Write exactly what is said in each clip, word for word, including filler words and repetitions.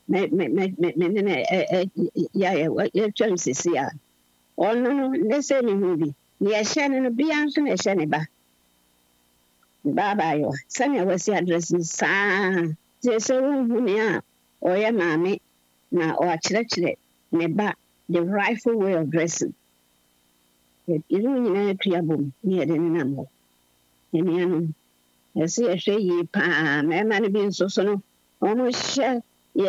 me me me me me ne eh ya ya ya twam sisi a ono no ne se me hu bi ne ya hye no bia nso na hye ne ba ba ba yo sani wasi address saa je se hu ne a oye maame na o akyerɛkyerɛ ne ba the rightful way of dressing iru nyina atua bom ne yɛde ne nam hɔ ɛne ano ɛsɛ yɛhwɛ yie paa mmarima no bi nso so no ɔmo hyɛ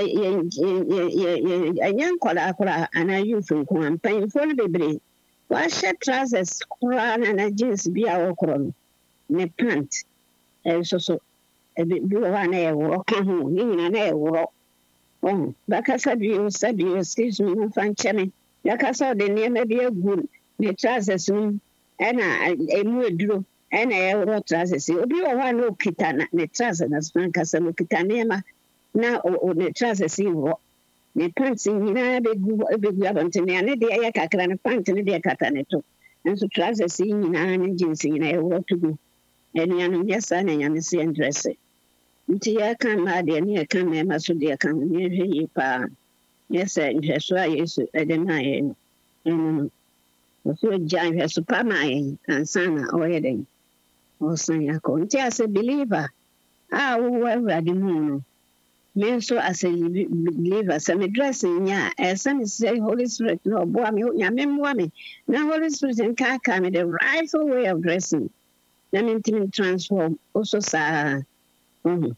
ɛnyɛ nkɔdaa koraa anaa youth nko a mpanyinfoɔ no bebree wahyɛ trousers koraa na na jeans bi a wɔkorɔ no ne pant ɛnso so bi wɔ hɔ a na yɛ worɔ ka ho ne nyinaa na yɛ worɔ ɔho bɛkasa bio sa bio excuse me momfa nkyɛ me bɛkasa ɔde nneɛma bi agu ne trousers no ɛna ɛmu aduro ɛna ɛworɔ trousers obi wɔ hɔ a na okita ne trousers na so ankasa no okita nneɛma na o ne trousers yi wɔ ne pants nyinaa bɛgu bɛgu abɔnten ne ane deɛ ɛyɛ kakra ne pant ne deɛ kata ne to nso trousers yi nyinaa ne jeans nyinaa ɛwɔ to gu ɛnuanom yɛ saa na nyame se ɛndrɛse nti yɛka mmaa deɛ ne yɛka mmarima so deɛ ka ho ne yɛhwɛ yie paa yɛ sɛ nhwɛso a yesu ɛde maa yɛn no ɛno no ɔso gya nhwɛso pa maa yɛn ansa na ɔyɛ dɛn ɔsan yɛakɔ nti asɛ believer a wowɔ awurade mu no me nso as a believer sɛ me dress nya a ɛsɛ me sɛ Holy Spirit na ɔboa me nyame mmoa me na Holy Spirit nka aka me the rightful way of dressing na mentimi transform also saa ɔho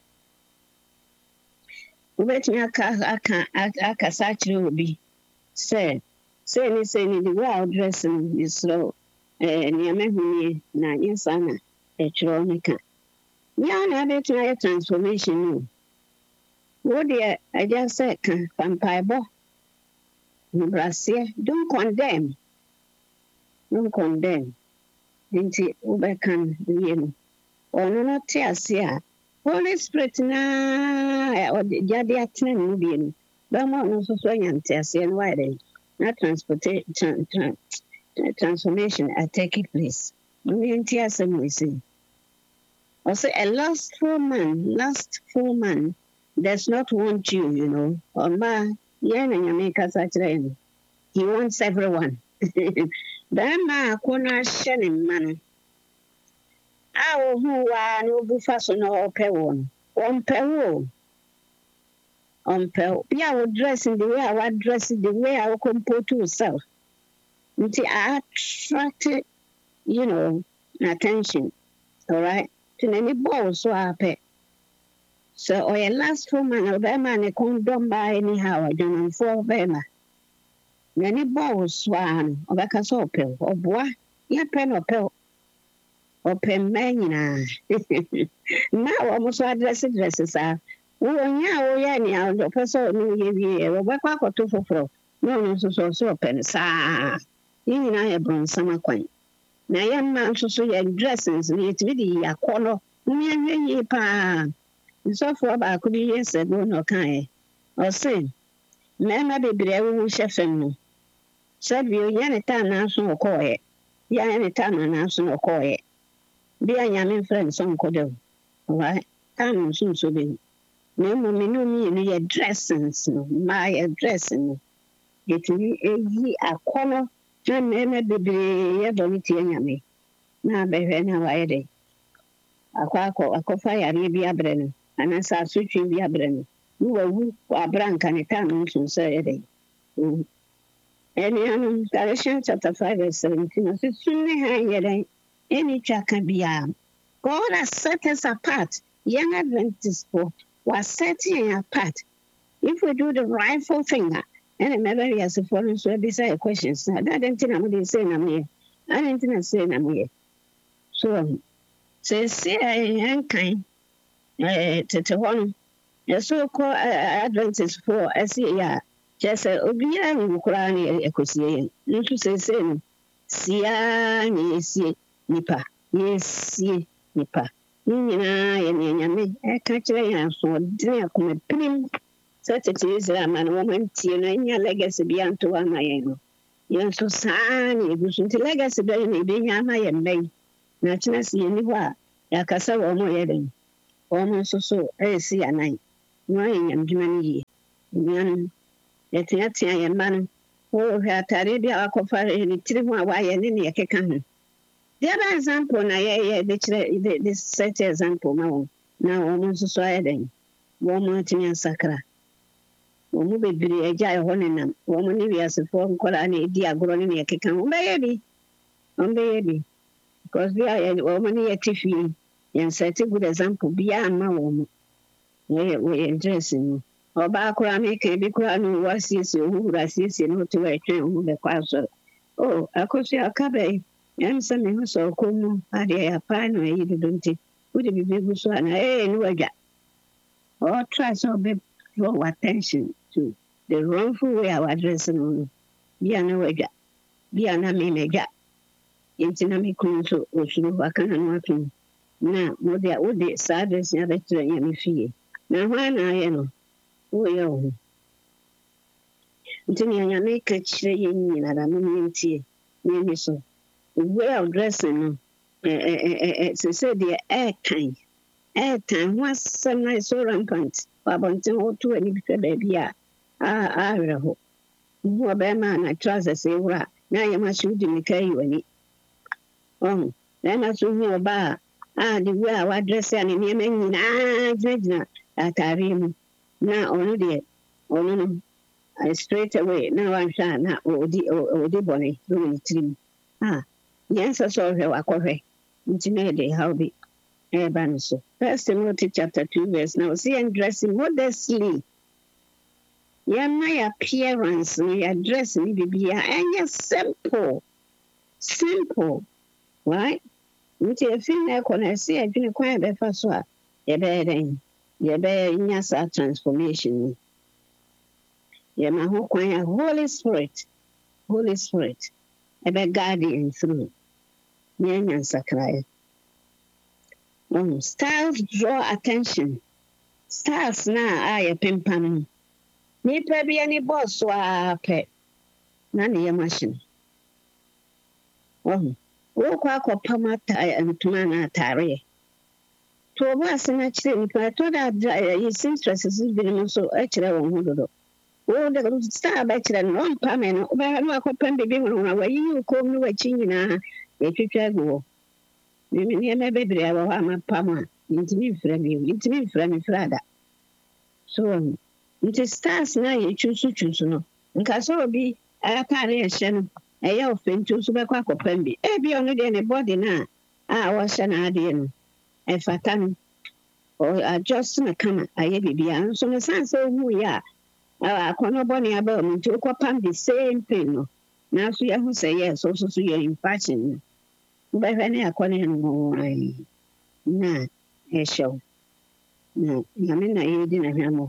wobɛtumi aka aka akasa akyerɛ obi sɛ sɛ ne sɛ ne the way of dressing is slow eh nneɛma hunie na nyɛ saa na ɛkyerɛ ne ka nyɛ na abɛtumi ayɛ transformation no what dear, I just said, Pampaibo, Brassier, don't condemn. Don't condemn. Inti Ubekan, you or no tears here. Holy Spirit na or the Jadiatin Nubian. Bama no so swing tears and why they not transportation transformation I take it place. Only in tears and we see. Also a last four man, last four man. Does not want you, you know. Oma, yena nyameka sachira he wants everyone. Dama kuna shene mano. Awo huwa no bufa so no ope won. Ompe wo. Ompe. Pia wo dress in the way I would dress the way I would comport to yourself. Until I attracted, you know, attention. All right. To any ball so happy. So, or your last woman, Obama, and a condom by anyhow, I don't know for Obama. Many balls swan, or back a soapel, or boy, ya pen or pill, or pen man. Now, almost address dresses are. Oh, yeah, oh, yeah, now, the person new year, or back or two for four. No, no, so, so, pen, sa. You and I have brought some quaint. Now, young man, so, your dresses, and it's really a corner. Me and pa. So for about could be years ago, no kind. Or say, Mamma be brave, chef and said you any time now, so call it. Ya any time now, so call it. Be a young friend, some could do. All right, time soon so be. No, me no me, and your dressings, my dressing. Get ye a corner, John Mamma be brave, don't it, yammy. Now, baby, now I day. A quack or a coffee, I may be a brennan. And as I switch in the abren, you were woo or brank and a town to say a day. Any Galatians chapter five, verse seventeen, I said, soon hang a any jack can be armed. God has set us apart, young Adventists for was setting apart. If we do the rightful thing, and remember, he has a foreign so beside questions. I didn't think I'm say I'm here. I didn't think I'm saying I'm here. So, say, say, I am kind. Tete one, a so called Adventist for a see ya. Just a Obia Ukrani ecosia. No to say, say, Sia, yes, nipa, yes, nipa. Nina, and me, I catch a so dinner come a prim. Such it is a man, woman, tea, and your legacy beyond to one my own. You're so sad, you should legacy being a my and may. Natural see anywhere, like a so almost. Almost so, I see a night. Why am Germany? Nyan, Yetiatia, and man, who had Tarabia Aquafar in the Tiriwa, why and any Kakan. The other example, na this set example now, now almost so I then, woman to Sakra. Woman be a jai honey, woman, if you as a form, call any dear growing a Kakan, baby, on baby. Because we are a woman here, Tiffy, and set a good example beyond my woman. We are dressing. Or back where I make a big crown was this, who was this, you know, to a train who the castle. Oh, I could see a cabby. And something was so cool. I did a pine where you don't take. Would it be big one? Eh, no, I or try so big draw attention to the wrongful way our dressing. Be an away. Be an amine gap. Intinami Kunso, or should have a can working. Now, what they are, what they sadness never train me fee. Now, when I know. Oh, yo. Ntinya make a chain in a community. Maybe so. Well dressing. It's a said the air time. Air time was some nice so rampant. Babontin or two any baby. Ah, ah, Raho. Who a bear man, I trust as a ra. Now you must shoot in the carry any. Oh, then I saw you bar. Ah, the way I dress and in your men. Ah, Jedna at Arim. Now, only the only I straight away. Now I'm sure now, or the bonnet, doing trim. Ah, yes, I saw her. I call her. Intimate, how be a so. First Timothy chapter two, verse now. See, and dressing modestly. Yeah, my appearance, my address, maybe be and simple. Simple. Right? Which I feel like when I see I drink quite a first one. Yeah, better. Yeah, better yes, our transformation. Yeah, my whole choir, Holy Spirit, Holy Spirit, I beg guardian through. Yan and Sakraya. Um, styles draw attention. Styles now, I a pimpam. Need to be any boss, so I pet. None of your machine. Um, walk up Pamata and Tumana Tare. To a was an accident, but I told that his interest has been also actually on oh, the star better than one permanent. But I could pen the women away. You call me a china. If you try go. Maybe near my baby, I will have a pama. Into me from you, into me from me, Frada. So, it is stars now you choose to choose no. And Casso be a carry a shen. A yell fin to Subaquaco Pemby. Eh, be only anybody now. I was an idea. A fatan. Or I just a come. I be and so the sun so who ya. I can't bonny about me to copam the same thing. Now, so you say yes, also so you're in fashion. But when I call him, nah, a show. No, I mean, I didn't have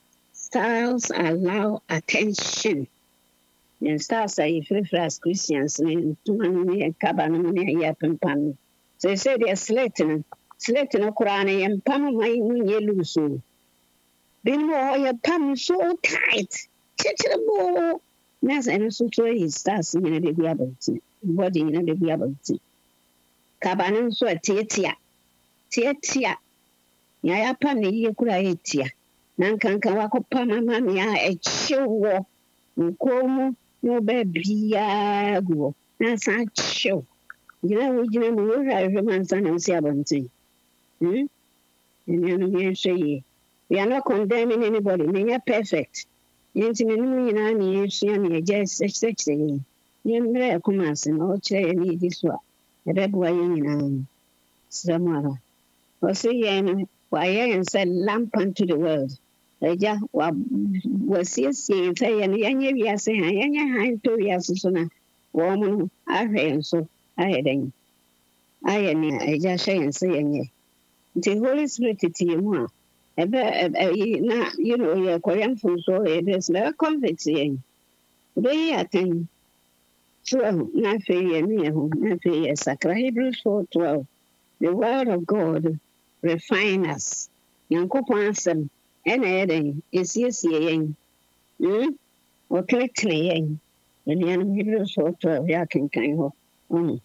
styles allow attention. And styles are if you as Christians, and two money and cabanamania yapin. So they say they're slating, slating a Kurani and Pam my yellow so. Been more your pam so tight. Chitterable. Nas and so his stars in a baby ability, body in a baby ability. Cabanan so a tietia. Tietia. Yaya pan the Yakura. Nankanka wako pama mamia a chill. Nkomo no baby go. Nasa chill. You know, you know, we are romance and seventy. Hmm? And you say, we are not condemning anybody. We are perfect. Yenti me no nyina na yesua na yeja sexe yin yemre akomase na o kire ni diso a ebeboa yin nyina samara o se yen wa yen say lamp unto the world eja wa wasiesie say yen yenye wiase han yenye han to wiase so na wo mu ahwe so ayeden ayeni eja hye say yenye the Holy Spirit ti mu a ebe na you know your Korean food so it is very comforting. They are thing. So na fe ye me ho na fe ye sakra Hebrews four twelve. The word of God refine us. Yankopon asem ena eden esiesie yen. Hmm? O tletle yen. And yan Hebrews four twelve ya kenkan ho. Um.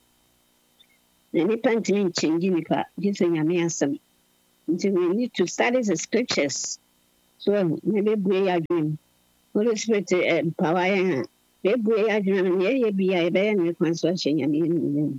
Any pantini change nipa. Jise nyame asem. We need to study the scriptures. So maybe we are dream. Holy Spirit power. Maybe we are dream. Yeah, yeah, be a bear and consortium. I mean,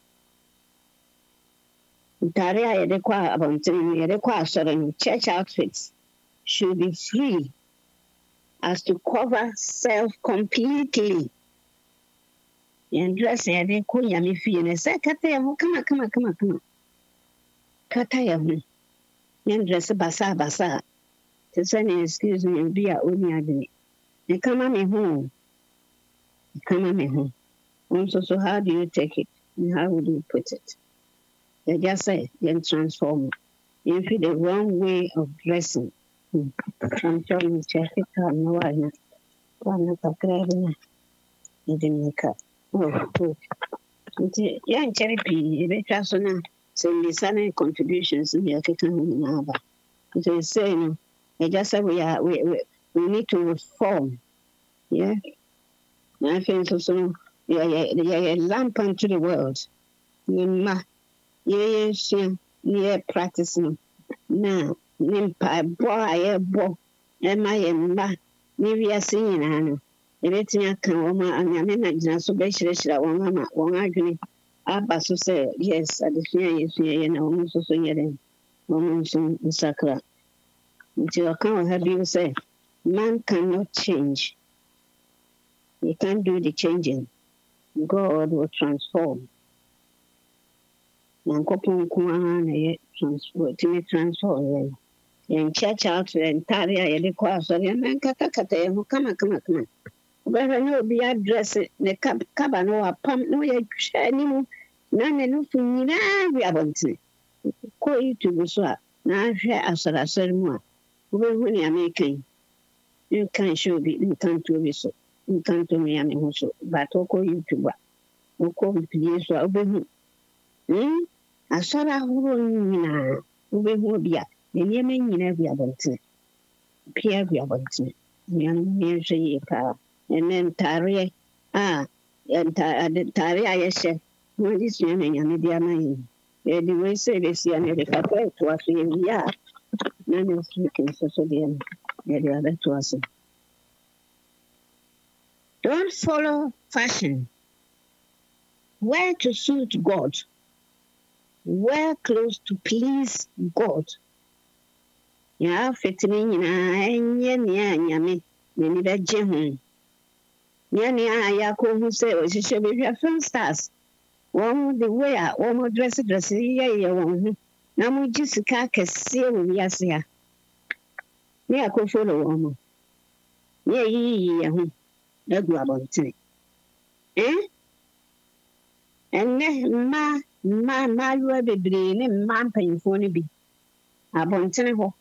Taria, the choir about the choir, certain church outfits should be free as to cover self completely. And dress a de kuya me fee and say, Kataya, come on, come on, come on, come on. Kataya, and dress a basa basa. To send excuse me, be a only agony. You come on me home. You come on me home. Also, so how do you take it? And how would you put it? They just say, then transform it. You feel the wrong way of dressing. Hmm. I'm telling you, check it out. No, I know. I'm not a crab. You didn't make up. Oh, good. Nti ya nkyɛre pii yɛbɛtwa so no sɛ mmisa ne contributions no yɛkeka ho nyinaa aba nti sei no ɛgya sɛ we, are, we, we, we need to reform yeah na afei nso so no yɛyɛ lamp unto the world ne mma yɛyɛ sua ne yɛ practice no na ne mpaebɔ a yɛbɔ ɛma yɛ mma ne wiase nyinaa no yɛbɛtumi aka wɔn a anyame na gyina so bɛhyerɛhyerɛ wɔn ama wɔn adwene aba so sɛ yes adesua a yɛsua yɛ na wɔn nso so nyɛ dɛn wɔn nso nsakra nti ɔka wɔ ha bio sɛ man cannot change. You can't do the changing. God will transform. Nyankopɔn nko ara na yɛ transform tumi transform yɛn yɛn church out yɛn ntaare a yɛde kɔ asɔre yɛn nankatakata yɛn ho kama kama kama. Wobɛhwɛ ne obi adrɛse ne kaba no wapam na wɔyɛ twɛ anim na ne nofo nyinaa wi abɔntene kɔ YouTube so a na ahwɛ asɔre mu a wobɛhu nea meka yi nka nhyɛ obi nka nto obi so nka nto mmea me ho so but wokɔ YouTube a wokɔ mfidie so a wobɛhu asɔre ahorow nyinaa wobɛhu obi a ne nneɛma nyinaa wi abɔntene pia wi abɔntene nnuanom yɛnhwɛ yie paa ɛnɛ ntareɛ a ntareɛ a yɛhyɛ na wɔde sua na nyame de ama yɛn yɛde wei sɛ bɛsia no yɛde kakra ɛtoa so yɛwie a na ne week nso so deɛ no yɛde abɛtoa so. Don't follow fashion. Wear to suit God. Wear clothes to please God. Yɛn outfit no nyinaa ɛnyɛ nea nyame n'ani bɛgye ho. Nea nea a yɛakɔhu sɛ ɔhyehyɛ bɛhwɛ film stars. Wɔn the way a wɔn dress dress yɛyɛ wɔn ho na wɔgye sika kɛseɛ wɔ wiase a ne yɛakɔfollow wɔn mo. Ne yɛyiyi yɛn ho agu abɔntene. Eh? Ɛnnɛ mmaa mmaa mmaayewa bebree ne mmaa mpanyinfoɔ no bi abɔntene hɔ.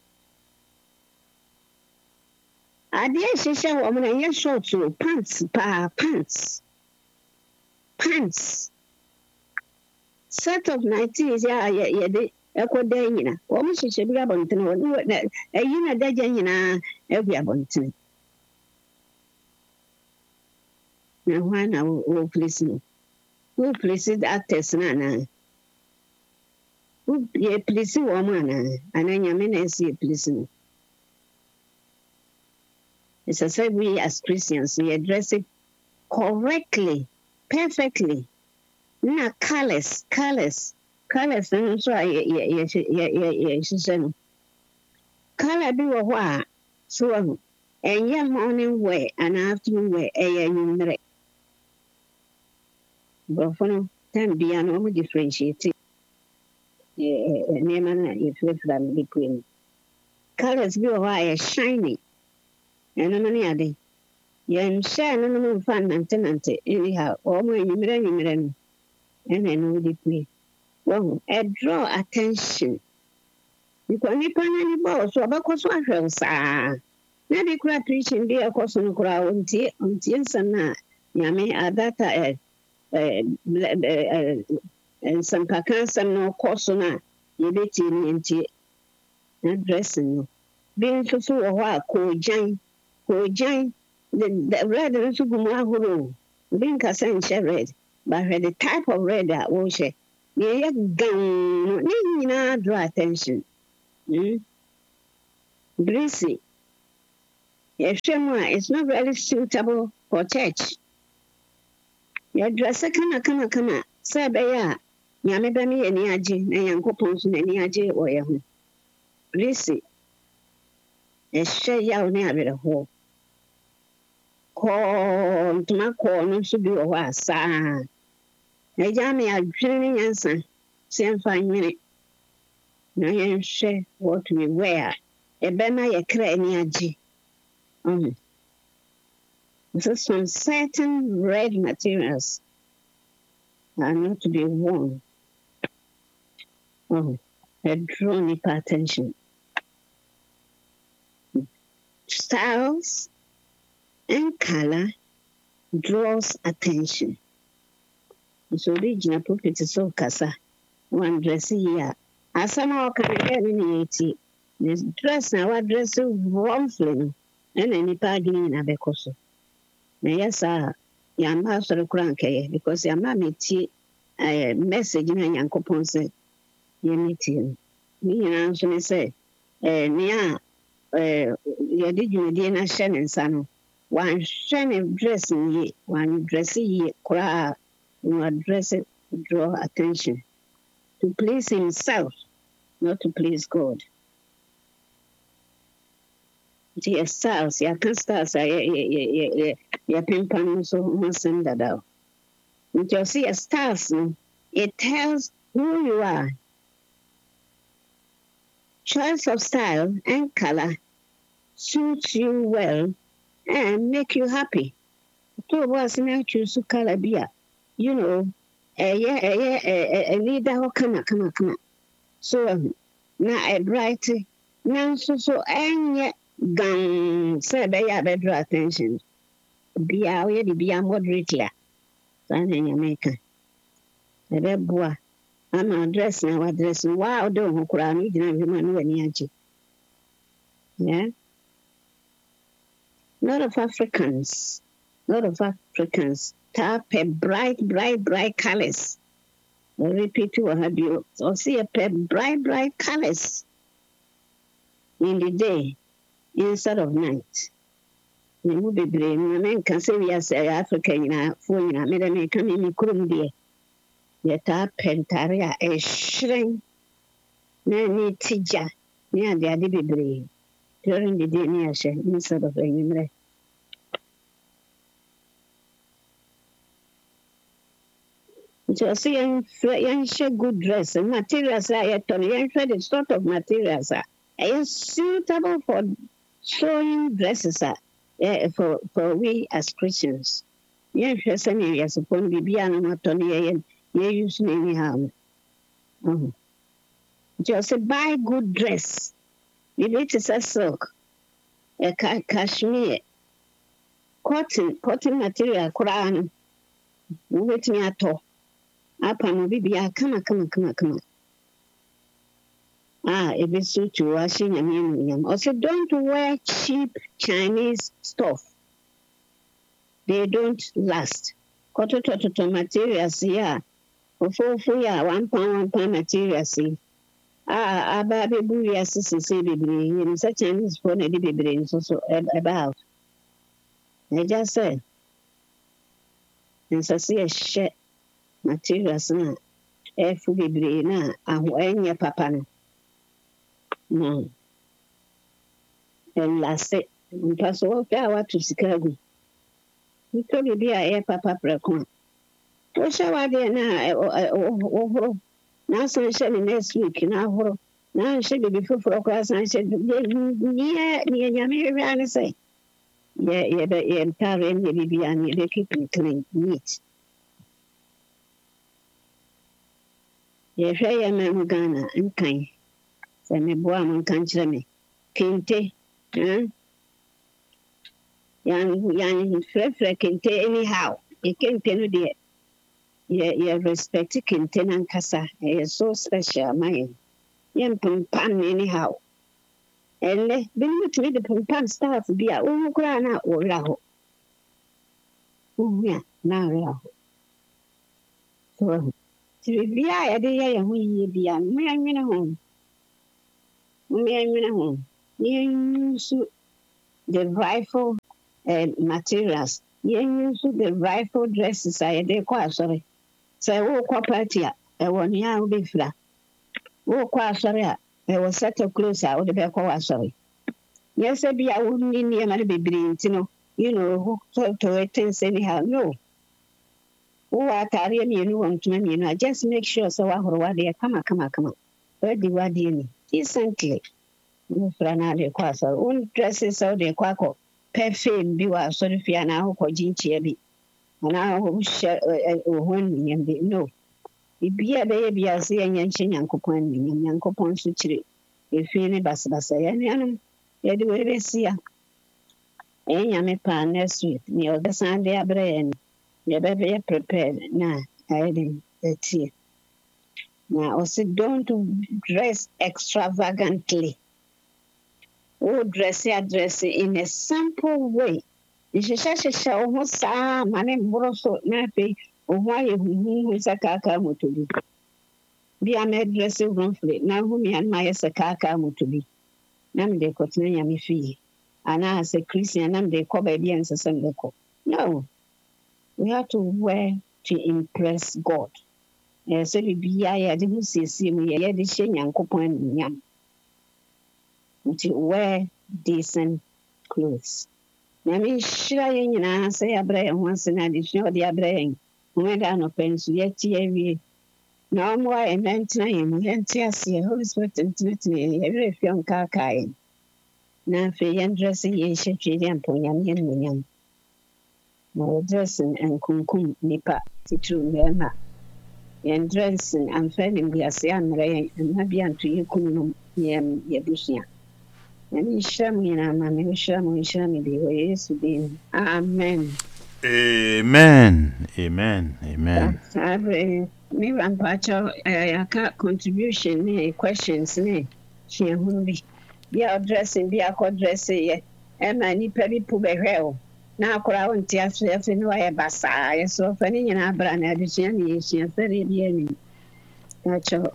Adeɛ hyehyɛ wɔn na ɛnyɛ short o pants paa pants pants set of nineties a yɛde ɛkɔ dan nyina wɔn hyehyɛ bi abɔntene hɔ ne ɛyi na dagya nyinaa agu abɔntene. Na hwan na wɔ place no who place actors no anaa yɛ place wɔn anaa anaa nyame na ɛsi yɛ place no. It's as if we as Christians, we address it correctly, perfectly. Not careless, careless, careless. And so I, yeah, yeah, yeah, yeah, yeah, she said, "Color be a wa so and yeah, morning wear and afternoon wear a year. But for no time, be an over differentiating. Yeah, name and if you from between colors be a wa shiny." And I'm an addy. Yan shan and fun nante anyhow, or my numerous and I know it me. Well, I draw attention. You can't nip on any balls, so about what's what else, ah. Maybe crab preaching be a cost on a crowd on tea on tears and that. Yammy at that, and some pacans and no cost on that. You bet in tea. Not dressing. Being so a while, cold giant. Kojan, the red and Sugumahuru, Binka Sancha red, but the type of red that was she. Yeah, gun, need not draw attention. Greasy, It's not really suitable for church. Your dress kana kana kana. Say beya. Nyame ba me ani age na Yankopɔn so n'ani age wɔ yɛ ho. Risi. Ɛhyɛ yaw ne awerɛhoɔ. Kɔɔ ntoma kɔɔ no nso bi wɔ hɔ a saa. Ɛgya me adwene ne nyansa. Sɛ mfa nwene. Na yɛnhwɛ what we wear. Ɛbɛma yɛ kra ani age. Um, so some certain red materials are not to be worn. Oh, they draw nipa attention. Styles and color draws attention. So original pulpit is so kasa. One dress here. Asama okana ni eti. This dress na wa dress wrongfully. Ena nipa adwene na bɛkɔ so. Na yɛsa yɛama asɔre kora nkɛyɛ because yɛama metie eh, message na Nyankopɔn sɛ yɛmetie no. Ne nyinaa nso ne sɛ eh, nea eh, yɛde dwumadie no ahyɛ ne nsa no wanhwɛ ne dress no yie wandress yie koraa na dress draw attention to please himself, not to please God. The stars, ya can stars, ya ya ya pimpan so muslim dada. You see a stars, it tells who you are. Choice of style and color suits you well and make you happy. To was na choose color bia, you know, eh yeah eh yeah a leader come come come. So na a bright, na so so anya. Gang say be ya be draw attention. Be a we be a moderately. San in America. The be boa. I'm address now address. Wow, do ho kura mi gina bi manu ani age. Yeah. Lot of Africans. Lot of Africans tap a bright, bright, bright colors. I repeat to have you or see a bright, bright colors in the day. Instead of night. You will be brave. Men can say we are Africa in our phone. I made a man come in Columbia. Yet our pentaria a shrink. Nanny Tija near the Adibi brave during the day near Shen instead of a so see young good dress and materials are yet on young the sort of materials are suitable for sewing dresses are uh, for, for we as Christians. Yes, yes, I mean, yes, upon the piano, Tony, you use anyhow. Just buy good dress. If it is a silk, a ca- cashmere, cotton, cotton material, crown, with me at all. Up and be a come, come, come, come. Ah, if it's suit you washing and medium. Also, don't wear cheap Chinese stuff. They don't last. Cotton to materials, yeah. For four, four, yeah, one pound, one pound materials. Ah, ah, baby, boo, yes, say, baby, in such Chinese for a baby, so about. I just said, and so see a shit materials now. F. Baby, now, and when your papa. No. And last it, pass all power to Chicago. We could be a air papa precon. What shall I do now? Now, sunshine next week, now, now she be before for a class. I said, yeah, near Yammy, and say, yeah, yeah, but yeah, carrying the baby and they keep it clean, neat. Yeah, I am Ghana and kind. Say me boy man kan kyerɛ me kente eh yan yan frɛfrɛ kente anyhow e kente no de ye ye respect kente nankasa e so special man ye mpam anyhow elle bin mutumi de pam staff bi a wo kura na wo ra ho wo ya na ra ho so ti bi a ye de ye ho yie bi a me anwene ho me anwene ho ye su the rifle uh, materials. Yen use the rifle dresses I de kwa sorry. Say wo kwa party a e won ya obi fra. Wo kwa sorry a e wo set of clothes a wo de be kwa sorry. Yes, be a woman in the man be you know, you know, who talk to it anyhow. No. Who are carrying you know, to me, you know, just make sure so what they come on, come on, come on. Where do what do you need? Decently. No frana de quasa. Own dresses out de quaco. Perfume be was sort of now for Jinchi. And I will share one and be no. If be a baby, I see a yanchin and coupon and yanko pon suture. If you need Bassabassa, and you do it see ya. And yammy pan next week, near the Sunday brain. You better be prepared. Nah, I didn't. That's it. Now, also don't dress extravagantly. Oh, dress your dress in a simple way. You should show what's some money more so nappy or why you is a kaka mutubi. Be a mad dressing roughly. Now, whom you admire a kaka mutubi. Nam de cotina mi fee. And I as a Christian, I'm the cobedience as a no. We have to wear to impress God. Yes, so be I didn't see me yet the shame and coupon yam. To wear decent clothes. I mean, shying and I say a brain once in addition of the brain. Went down of pens yet ye. No more and then time, we can't see a whole sweat and titany every young carkai. Now for young dressing ye shake and poyam yam. No dressing and cum nipa titru mema. Yen dressing and feeling the Asian ray and maybe unto you cum yam yabusia. And you show me now, mammy, show me, show me the way it's been. Amen. Amen. Amen. Amen. Every me and Pacho, I can't contribution, questions, ne. She will be. Be our dressing, be our dressing, and my nippy pube hell. Now, crowd tears, if you know I have a sigh, so funny in our brand addition, she has very bien. Pacho.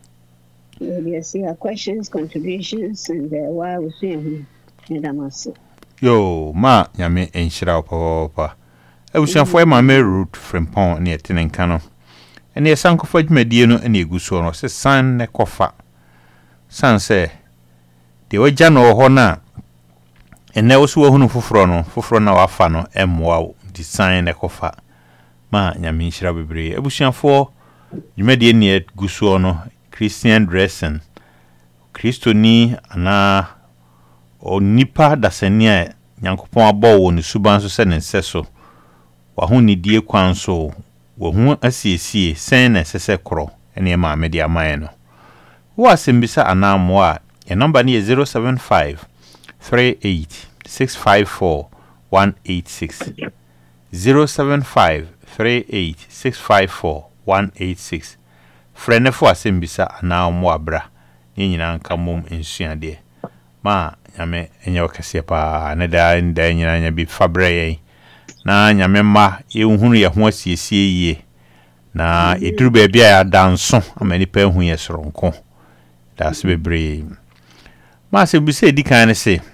You see our questions, contributions, and uh, why we see and I must say. Yo, ma, yame, and shroud papa. I was some for my root from Pond near Tenencano. And near Sanko for Mediano and a good son was a son, a coffer. Son say, they were Jan or Hona. And there was one for Frono, for Frono or Fano, and wow, design a coffer. Ma, yame, shroud be. I was some for you made any at Gusuono. Christian dressing. Christo ni ana o nipa dasenia Nyankopon abo ni suban so se ne nseso. Wa hu ni die kwan so wo hu asiesie sen na sese kro ene ma me dia man no. Wo asembisa ana mo a e number ni zero seven five three eight six five four one eight six zero seven five three eight six five four one eight six. Friend for asembisa ana mo abra ni nyina nka mom ensuade ma nyame enye okese pa ne da nda nyina nya bi fabre na nyame ma ye hunu ye ho asiesie yie na eduru ba bia ya danso amani pa hu ye soronko da se bebre ma se bi se di kan ne se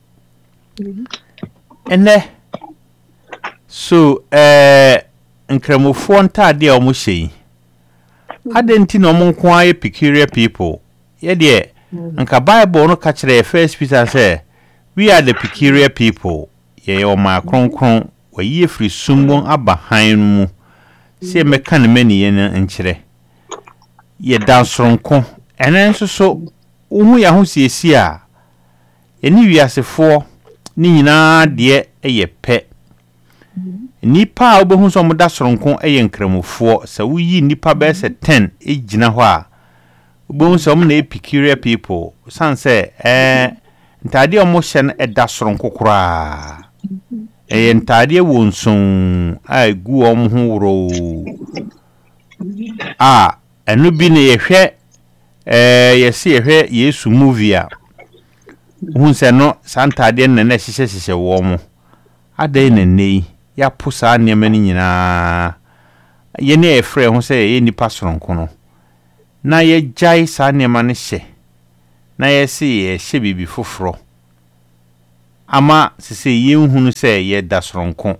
ene so eh nkramofo ntade a o mo hye adenti no mo nko aye peculiar people ye de nka Bible no ka kire First Peter say we are the peculiar people ye o ma kronkron wa ye free sumbon abahan mu se meka ne mani ye nkire ye dansronko enen so so uhu ya ho siesi a eni wiasefo ni nyina de eye pe nipa obohu so mo da soronko eye nkramofo sa wuyi nipa be se ten ejina ho a obohu so mo na peculiar people san say eh ntade o mo hye na eda soronko kura eh ntade wonson a gu o mo ho woro a enu bi ne ye hwe eh yesi ye hwe Yesu movie a hun se no santade na na hye hye wo mo adai na nei ya pusa nneema ni nyina ye ne efre ho se ye nipa soronko no na ye jai sa nneema ne hye na ye se ye hye bibi foforo ama sese yenhunu se ye dasronko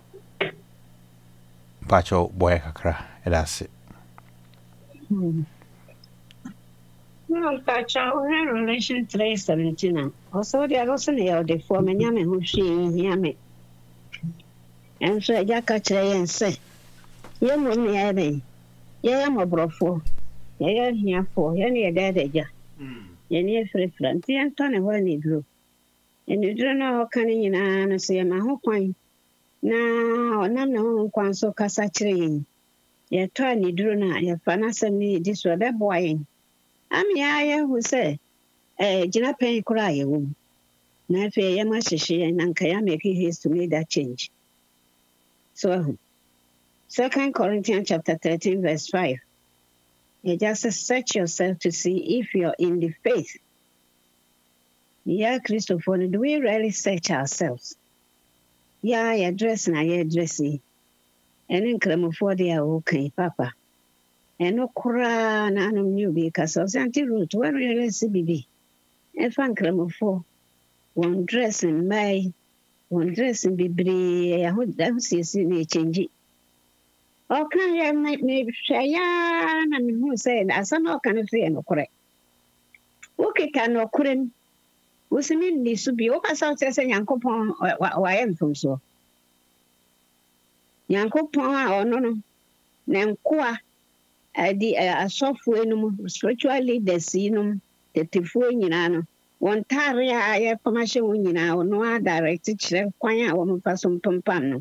pacho boy kakra edase no pacha o relation three seventeen also dia go se ne o de fo menya me ho hwe hia me enso eja ka kire yen se ye mo ne ya den ye ya mobrofo ye ya hia fo ye ne da da ja ye ne free front ye to ne ho ne duro ene duro na o kan nyina no se ma ho kwan na onam na ho kwan so kasa kire yen ye to ne duro na ye fa na sem ni di so be boy yen ami ya ye hu se eh jina pen kura ye wo na fe ye ma hihye na nka ya make haste to make that change so Second Corinthians chapter thirteen verse five. You just search yourself to see if you're in the faith. Yeah, Christopher, do we really search ourselves? Yeah, you're dressing, you're dressing. And then come for the okay, Papa. And no cry, no new because of Santi root, where really see be. And fan come for one dressing, my one dressing be bree. I would see change it. Okay, ya me shaya na me hu say asama o kan say no correct. Okay kan no kurem. Usimi ni su bi o ka sa say Yankopon wa yam from so. Yankopon a ono no na nkoa adi asofo enum spiritual leaders enum tetefu nyina no. Won tare a ye pamashe won nyina ono a direct kire kwan a wo mfa so mpempam no.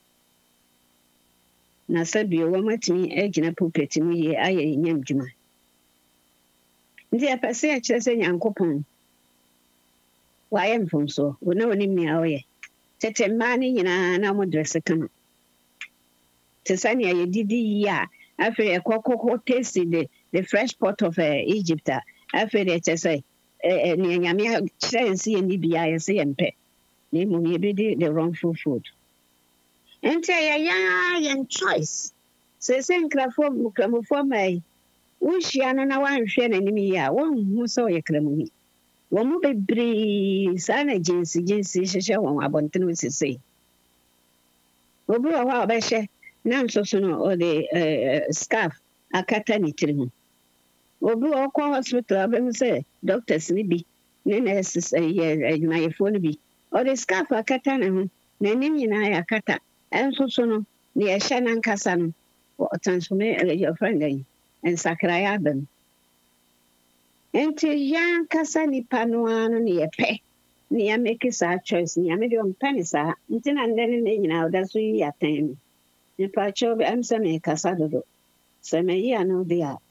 Na sabi o matimi agina pulpit mu ye aye nyam djuma ndi apase a kire se Yankopon wa yam from so wona woni mi awoye tete mani nyina na mo dress kan te sani aye didi ya afi e kokoko taste the the fresh pot of uh, Egypt afi de te say eh ni nyame kire nsi ni bia ye se yempe ni mo ye be the wrongful food. Ente ya ya yan choice. Se se nkrafo mukramofo mai. Wuhia na na wanhwe na nim yi a won hu so ye kramu. Wo mu bebre sana jinsi jinsi hyehyɛ won abonten sisi. Obi wa wa ba hye na nsoso no o de scarf akata ni tiri ho. Obi wa ko hospital ba mu se doctors ni bi ne nurses ye adwumayefo ni bi. O de scarf akata na ho na nim nyina ya akata. And so no, the Shannon Cassan, or transform your friend, and Sakraya them. And to young Cassani Panuan near pay, near make a choice, near medium pennies, until and then in now that's we attain. The patch of Amsame Casado, Samaya no they are.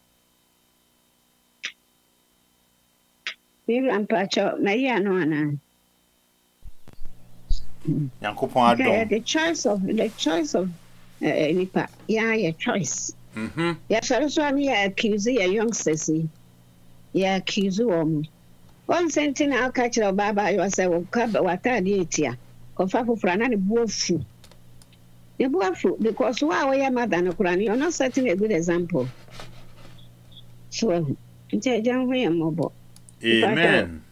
We ran patch of Mayano. Yankopon adom. The choice of the choice of nipa. Yeah, your choice. Mhm. Yeah, so so me accuse your youngsters. Yeah, accuse them. One sentence I'll catch your baba you say well ka what are the etia. Kofa fufura na ne buafu. The buafu because why we your mother no kura you're not setting a good example. So, nje jan ho yam obo. Amen.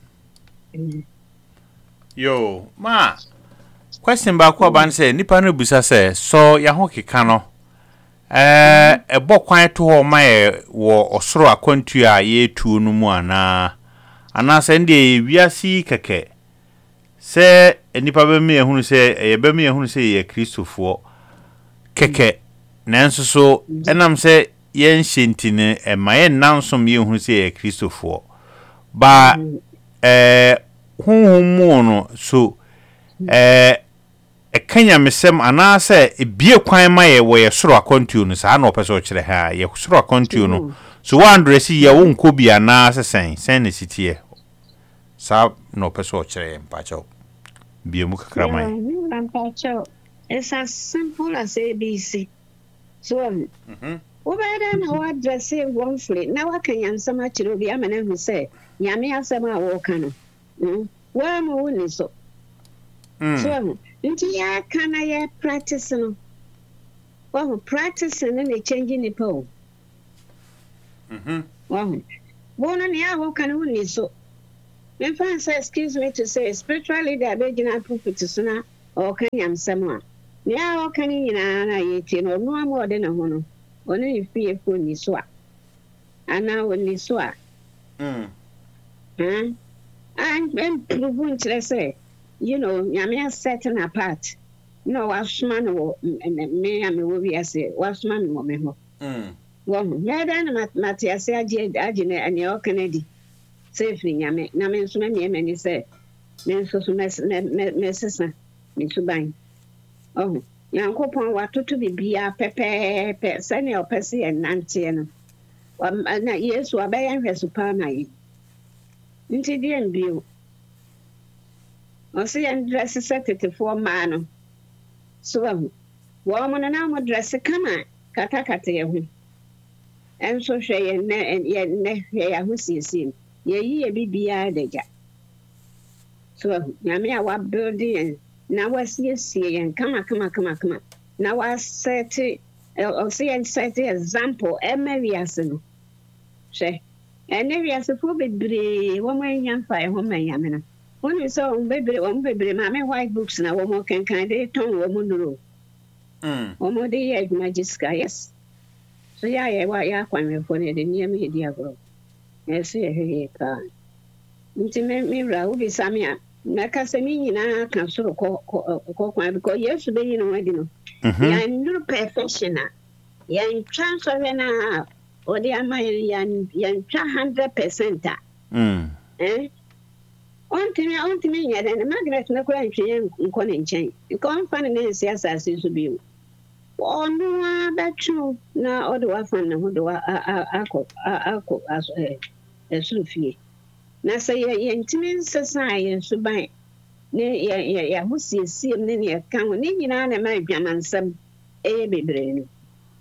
Yo, ma question back about say nipa no busa say so ya ho keka no eh ebo kwan to ho ma ye wo osoro akwantu a ye tuo no mu ana ana se ndi wiasi keke se nipa be me ehunu se ye be me ehunu se ye kristofo keke nanso so enam se ye nhentine e ma ye nansom ye ehunu se ye kristofo ba eh hunhun no so eh e kanya mesem anase ebie kwan ma ye wo ye soro akontuo no sa na opeso kire ha ye soro akontuo no so one dress ye wo nko bia na sesen sen ne sitie sa na opeso kire mpacho bie mu kakra man mpacho it's as simple as A B C so mhm wo ba da na wa dress one flip na wa kanya nsama kire obi amana hu se nyame asema wo kana mhm wa mo woni so so nti ya kana ya practice no wa practice no na change ni po mhm wa bona ni ya ho kana woni so In fact, excuse me to say, spiritually, they are beginning to sooner or can you someone? Yeah, can you know, no more than a honor. Only if you feel you swap. And now when you swap. Mm. Huh? And then, let's say, you know, Yamia setting apart. No, Washman, me, I mean, we are say, Washman, woman. Mm. Well, yeah, then Matthias, I did, I did, and you're Kennedy. Safely, Yame, Namen, so many men say. Men so so mes mesesa misuban oh yankopon watoto bibia pepe pe sane opese enante no na Yesu abayan hweso pa na yi nti die mbio o se yan dress setete for ma no so wo mo na mo dress kama kata kata ye hu enso hwe ye na ye na hwe ya hu siesie ye yi e bibia daga so nyame a wa building na wasiesie yen kama kama kama kama na wa set o se yen set example emerias no she emerias fo bebre wo manya fa e ho manya me na woni so bebre wo bebre ma me white books na wo mo kan kan de ton wo mo nuro Mm. wo mo de ye magiska yes so ya ye wa ya kwan me fo ne de niam he dia gro yes ye he ka nti me me ra wo bi samia na kasemi nyina kan soro ko ko kwan because Yesu be yino wadi no ya nduru perfection a ya chance of na odi ama ya ya one hundred percent a Mm. eh ontimi ontimi nya de Margaret na kura ntwe nko ne nchen ko mfa ne nsi asase so bi onu abatru na odi wa fan na ho do akọ akọ aso eh esufie na sɛ yɛ ntimi nsesa yɛ suban ne ya ya ya husiesie ne ne ka ho ne nyinaa na ma adwamansam ɛyɛ bebree no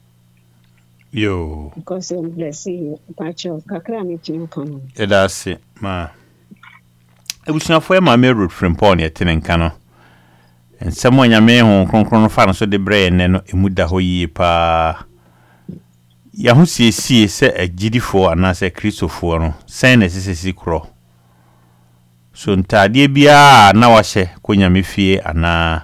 Yo. because I'm blessing pacho kakra me timi kan Edase ma. Ebusuafo e ma me road frimpon ne tene nka no. Ensem onyame ho kronkron no fa no so de bre ne no emu da ho yie pa. Ya ho siesie se agidifo anase kristofo no sen na sesesi kro. So ntade bia na wahye konyame fie ana.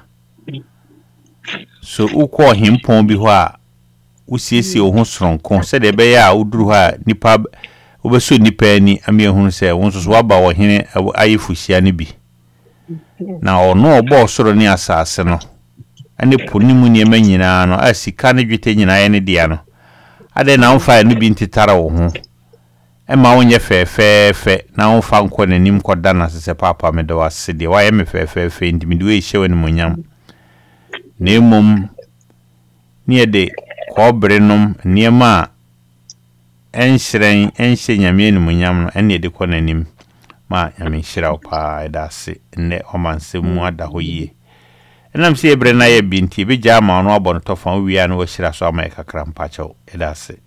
So ukọ himpon bi ho a usiesie wo ho soronko se de be ya uduru ha nipa obeso nipa ani ame ehunu se won so so waba wo hene ayefuhia ne bi na ono obo soro ne asase no ane ponimu ne manyina no asika ne dwete nyina ne dia no ade na wonfa ne bi ntitara wo ho e ma wonye fefefe na wonfa nko nanim koda na sese papa me de wase de wa ye me fefefe ntimi de we hye ne monyam na emom ne de kobrenom niema enhyren enhye nyame ne monyam no ene de ko nanim ma nyame hyira wo pa edase ne omansemu ada ho yie enam se ebre na ye binti be ja ma no abon tofan wiya no hyira so ama kakra mpacho edase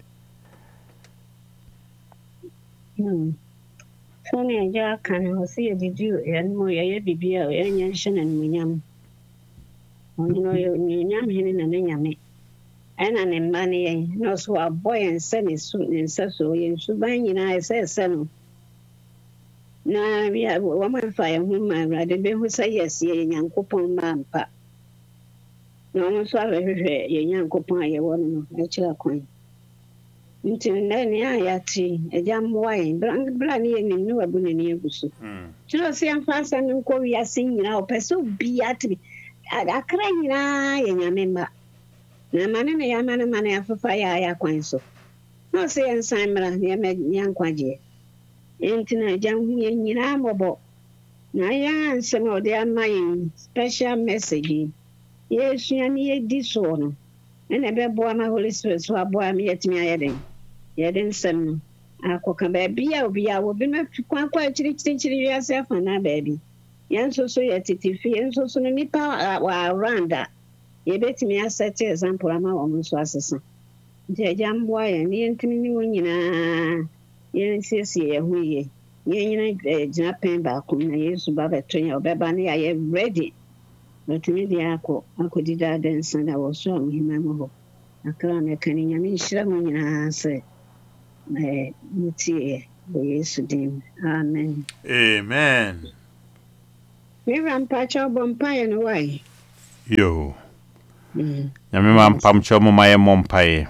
hmm so ne ja kan ho se ye bidio yan mo ye bibia ye nya hye na munyam ono ye nyam hene na nyame ana ne mane ye no so aboy en se ne su ne se so ye su ban nyina ese ese no na bia wo ma fa ye hu ma ra de be hu se yes ye nyankopon ma mpa no mo so ahwehwe ye nyankopon aye wo no e kira kwan nti na ne ayati eja mwa ye bra ne ye ni wabu ne ne egusu mm tiro se amfa san nko wi asin nyina o peso bia ti akra nyina ye nyamemba na mane ne ya mane mane afafa ya ya kwan so no se ensan mra ne me nyankwaje enti na jan hu ye nyina mobo na ya nsem o de amayin special message yesu ya ni edi so no ene be bo ama Holy Spirit so abo am yetimi ayeden yeden nsem akoka ba bia obi a wo bi me kwan kwa chiri chiri chiri ya se fa na ba bi yan so so yetitifi yan so so ni pa wa randa ye betimi asset example ama wo so asesa nti jambo ya ni ntimi ni wonyina ye siesie ye hu ye ye nyina gina pen ba ko na Yesu ba betonya obeba ne ya ready betimi dia akọ akodida densa na wo so amhima mo ho akra me kaninya me hira mo nyina se eh mutie Yesu dim. Amen. Amen. Mira mpacha bompaye no why? Yo. Mm. Nyame ma mpam cho mo maye mompae.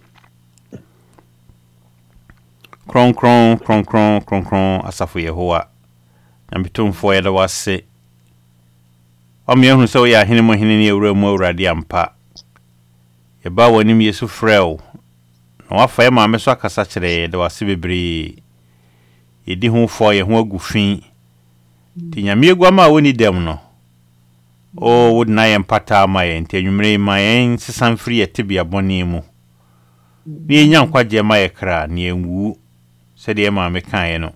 Kron kron kron kron kron kron asafo Yehowa. Nyame tumfo yeda wase. Ome ehunu se wo ya hene mo hene ne ewura mu awurade ampa. Ye ba wonim Yesu frɛw. Na wafa ye ma me so akasa kyerɛ de wase bebre. Ye di hu fo ye ho agufin. Ti nyame egua ma woni dem no. O would na ye mpata ma ye nti anwumre ma ye sesan firi ye tebia bɔne mu. Ni nya nkwaje ma ye kra ne enwu se de ma me kan ye no.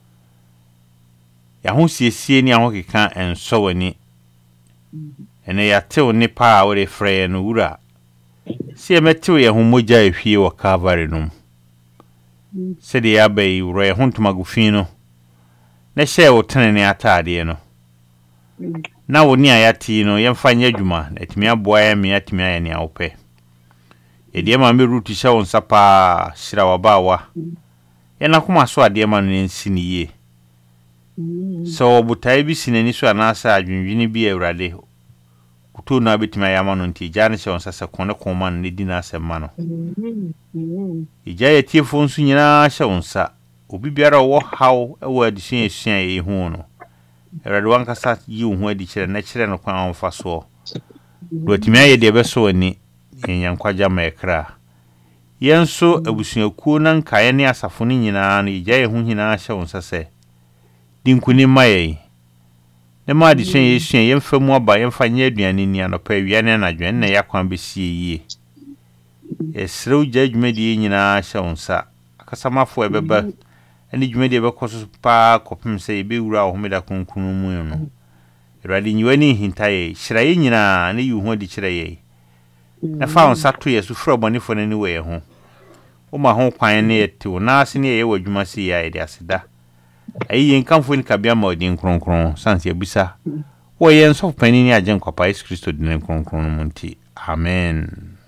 Ya ho siesie ni aho keka enso wani. Ene ya tew ni pa a wore frɛ no wura. Si e metew ye ho mogya ehwie wɔ Calvary no. Se de ya bai wura ye ho ntomagufin no. Na hye wo tenene atade no. Na wo ni ayati no yemfa nya adwuma na etimi aboa ya me atimi aye ne awopɛ. E de ma me rutu hye wo nsapa hyira wabawa. Ye na koma so ade ma no nsi ne yie. So butai bi sinani so anasa adwinwini bi awurade. Kuto na betimi ayama no nti gya ne hye wo nsasa kone koma no ne di na asɛmma no. Ija ye tiefo nso nyina hye wo nsa. Obi biara wo haw e wo adisua esua ye hu no. Awurade wankasa yi wo ho adi kyerɛ na kyerɛ no kwan amfa so. Do atimi aye de beso ani yenyankwaja ma ekra. Yenso abusuakuo na nkae ne asafo ne nyina no ija ye ho nyina hye wo nsa se. Dinkuni maye. Ne ma adisua ye esua yemfa mu aba yemfa nya aduane ni anopa wiane na adwen na yakwan besie yie. Esrew gya dwumadi nyina hye wo nsa. Akasamafo ebeba ani dwumadi ebekoso pa kopem se ebewura wo homeda konkunu mu no. Awurade nyiwani hintaye hyiraye nyina ne yi ho adi kyerɛ ye. Na fa on sato ye so frɛ bɔnefo ne we ho. O ma ho kwan ne yetew na ase ne ye wadwuma si ya ede aseda. Ayi yen kamfo ni kabia ma odin kronkron sanse abisa. Wo ye nso pani ni agyen kwapa Yesu Kristo din kronkron mu nti. Amen.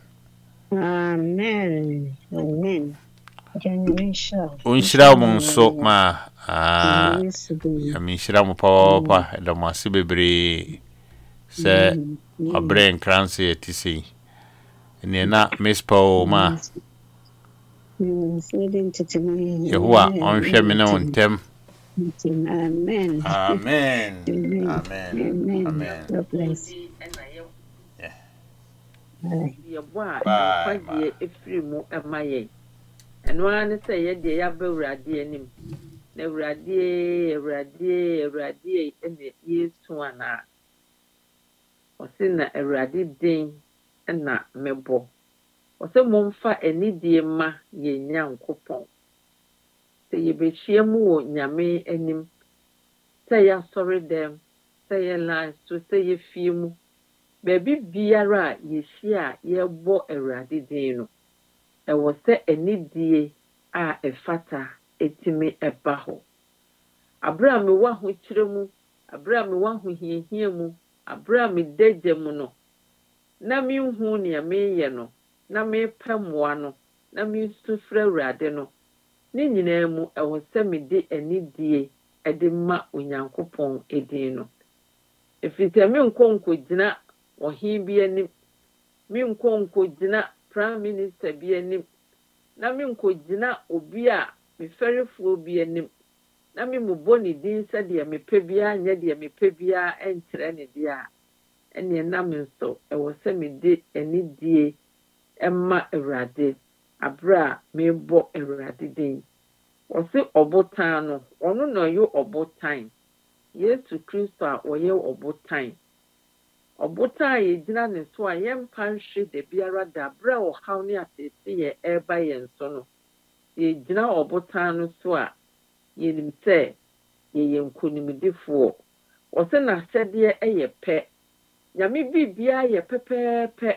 Amen. Amen. Unshira mo nso ma ah ya mi shira mo papa da mo ase bebre se abre nkranse etisi ene na mispo ma Yehowa onhwe me ne wontem. Amen. Amen. Amen. Amen. God bless. Yeah. Bye. Bye. Efiri mu emaye. Eno ane se ye de ya ba Awurade anim. Na Awurade, Awurade, Awurade ene Yesu ana. Ose na Awurade din na mebo. Ose momfa enidie ma ye Nyankopɔn. Se ye behia mu wo Nyame anim. Se ya sori dem, se ye live so se ye fie mu. Baby biara ye hia ye bo Awurade din no. Ewo se enidie a efata etimi eba ho. Abra me wa ho kire mu, abra me wa ho hiehie mu, abra me deje mu no. Na mi hu ne me ye no, na me pamwa no, na mi sufre Awurade no. Ni nyina mu ewo se me de enidie ede ma Onyankopɔn edin no. Efite me nkonko gina ohin bi anim. Me nkonko gina prime minister bi anim. Na me nkogina obi a me ferefo bi anim. Na me mubo ne din se de me pebia nya de me pebia enkyere ne dia. Ene na me nso ewo se me de enidie emma Awurade abra me bo Awurade din. Osi obotan no ono no yo obotan. Yesu Kristo a oye obotan. Obotan ye gina ne so a yempa nhwe de biara da bra o haw ne atete ye eba ye nso no. Ye gina obotan no so a ye nim se ye ye nkonimdifo. O se na sede eye pe. Nyame bibia ye pepepe.